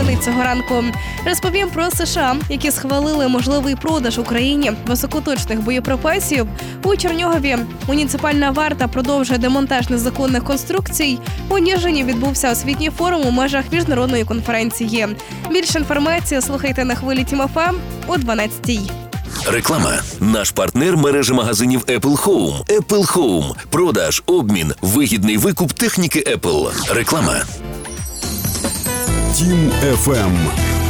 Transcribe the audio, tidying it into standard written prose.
новини цього ранку. Розповім про США, які схвалили можливий продаж Україні високоточних боєприпасів. У Чернігові муніципальна варта продовжує демонтаж незаконних конструкцій. У Ніжині відбувся освітній форум у межах міжнародної конференції. Більше інформації слухайте на хвилі Тім ФМ о 12-й. Реклама. Наш партнер – мережа магазинів Apple Home. Apple Home. Продаж, обмін, вигідний викуп техніки Apple. Реклама. Тім ФМ.